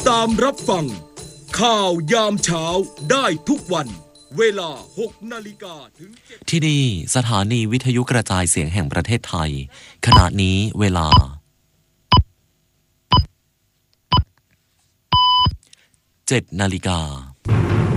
ตามรับฟังข่าวยามเช้าได้ทุกวันเวลา 6 นาฬิกาถึงที่นี่สถานีวิทยุกระจายเสียงแห่งประเทศไทยขณะนี้เวลา 7 นาฬิกา